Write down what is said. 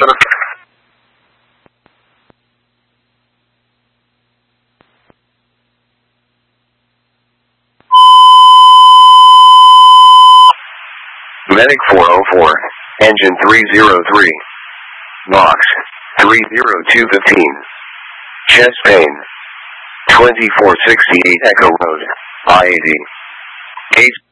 center. Medic 404, engine 303, NOx 30215, chest pain, 2468 Echo Road, I-80, case